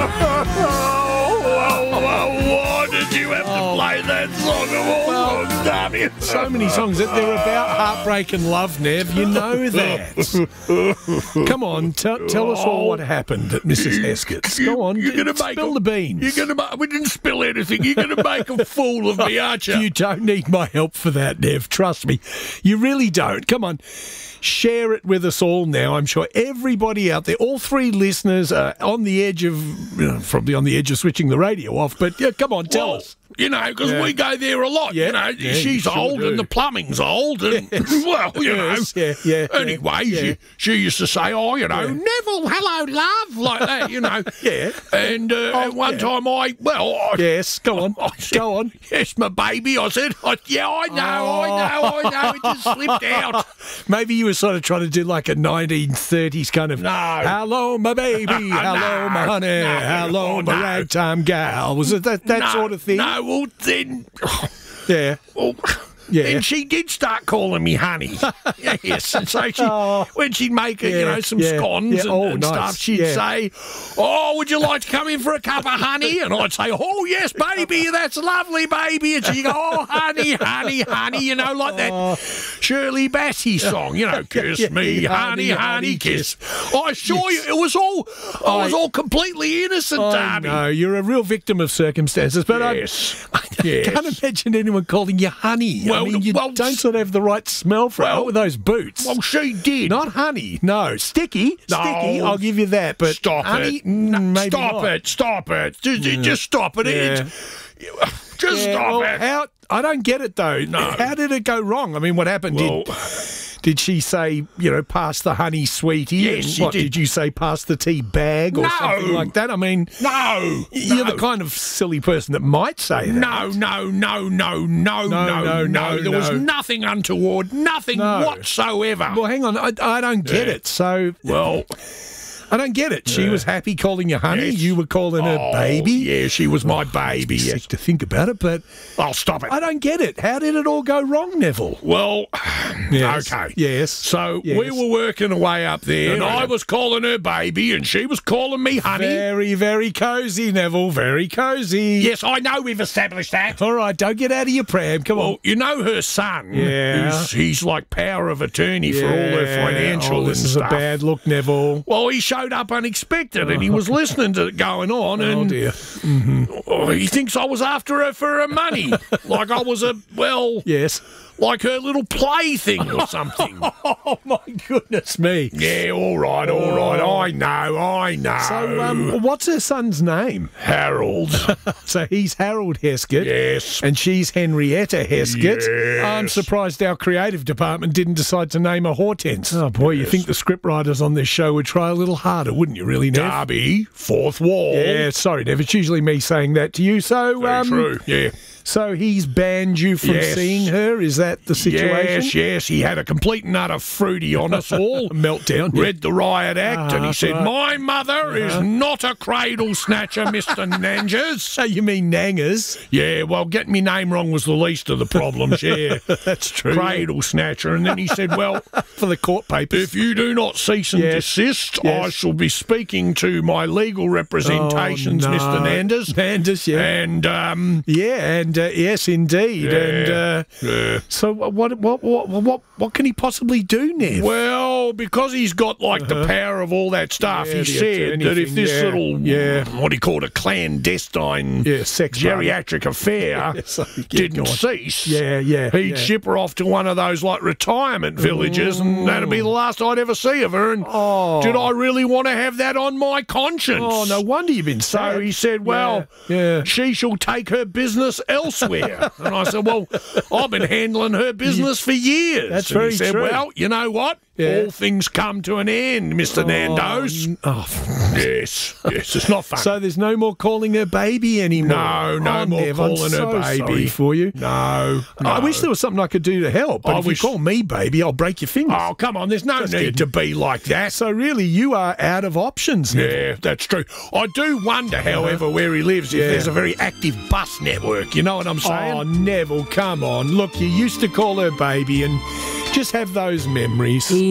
Why did you have to play that song of all songs, Darby? So many songs that they're about heartbreak and love, Nev. You know that. Come on, tell us all what happened at Mrs. Heskett's. Go on, spill the beans. We didn't spill anything. You're going to make a fool of me, aren't you? You don't need my help for that, Nev. Trust me. You really don't. Come on. Share it with us all now. I'm sure everybody out there, all three listeners, are on the edge of, probably on the edge of switching the radio off. But yeah, come on, tell us. Because we go there a lot. She's old and the plumbing's old. And, well, Anyway, she used to say, Neville, hello, love, like that, And at one time Yes, go on. Go on. Yes, my baby, I said. I know. It just slipped out. Maybe you were sort of trying to do like a 1930s kind of, hello, my baby, hello, my honey, hello, my ragtime gal. Was it that sort of thing? No, well, then... Yeah. Well... Yeah. Then she did start calling me honey. Yes. And so when she'd make some scones and stuff, she'd say, would you like to come in for a cup of honey? And I'd say, yes, baby, that's lovely, baby. And she'd go, honey, honey, honey, like that Shirley Bassey song, kiss me, honey, kiss. I assure you, it was all completely innocent, Darby. No, you're a real victim of circumstances. But I can't imagine anyone calling you honey. You don't sort of have the right smell for it with those boots. Well, she did. Not honey. No. Sticky. Sticky, I'll give you that. But stop honey, it. Maybe stop not. it. Stop it. Just stop it. Just stop it. I don't get it, though. No. How did it go wrong? I mean, what happened? Did she say, pass the honey, sweetie? Yes, she did. Did you say pass the tea bag or something like that? I mean, you're the kind of silly person that might say that. No. There was nothing untoward, nothing whatsoever. Well, hang on, I don't get it. So, I don't get it. She was happy calling you honey. Yes. You were calling her baby. Yeah, she was my baby. Sick to think about it, but I'll stop it. I don't get it. How did it all go wrong, Neville? Well, okay. Yes. So we were working away up there, and I was calling her baby, and she was calling me honey. Very, very cosy, Neville. Very cosy. Yes, I know we've established that. All right, don't get out of your pram. Come on. You know her son. Yeah. He's like power of attorney for all her financial and this is stuff. a bad look, Neville. Well, he showed up unexpected, and he was listening to it going on, and dear. He thinks I was after her for her money, like I was like her little plaything or something. Oh my goodness me! Yeah, all right. I know. So, what's her son's name? Harold. So he's Harold Heskett. Yes. And she's Henrietta Heskett. Yes. I'm surprised our creative department didn't decide to name her Hortense. Oh boy, you think the scriptwriters on this show would try a little harder, wouldn't you? Really, Nev? Darby, fourth wall. Yeah, sorry, Nev. It's usually me saying that to you. So, very true. Yeah. So he's banned you from seeing her? Is that the situation? Yes. He had a complete and utter fruity on us all. A meltdown. Read the riot act, and he said, my mother is not a cradle snatcher, Mr. Nanges. So you mean Nangers? Yeah, well, getting me name wrong was the least of the problems, yeah. That's true. Cradle snatcher. And then he said, well, for the court papers. If you do not cease and desist, I shall be speaking to my legal representations, Mr. Nandes. Nandes, yeah. And, yes, indeed. Yeah. And so what can he possibly do, Nev? Well, because he's got like the power of all that stuff, he said that if this little what he called a clandestine sex geriatric affair didn't cease, he'd ship her off to one of those like retirement villages, and that'd be the last I'd ever see of her. And did I really want to have that on my conscience? Oh, no wonder you've been sad. So he said, well, she shall take her business elsewhere. And I said, well, I've been handling her business for years. That's and very he said, true. well, you know what? All things come to an end, Mr. Nandos. Yes, it's not fun. So there's no more calling her baby anymore? No more Nev, calling I'm her baby. Sorry for you. No. I wish there was something I could do to help, but if you call me baby, I'll break your fingers. Oh, come on, there's no need to be like that. So really, you are out of options now. Yeah, that's true. I do wonder, however, where he lives, if there's a very active bus network. You know what I'm saying? Oh, Neville, come on. Look, you used to call her baby, and just have those memories.